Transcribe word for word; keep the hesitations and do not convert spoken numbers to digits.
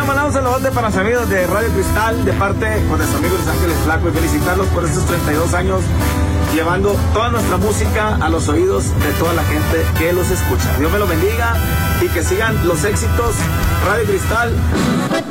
mandar un saludote para los amigos de Radio Cristal, de parte pues, de su amigo Luis Ángeles Flaco, y felicitarlos por estos treinta y dos años, llevando toda nuestra música a los oídos de toda la gente que los escucha. Dios me lo bendiga y que sigan los éxitos. Radio Cristal.